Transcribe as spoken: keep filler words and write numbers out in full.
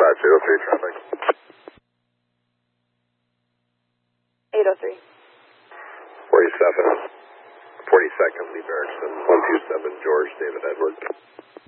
Dispatch, eight oh three traffic. eight oh three. forty-seven, forty-second, Lee Barracks, one two seven, George, David Edward.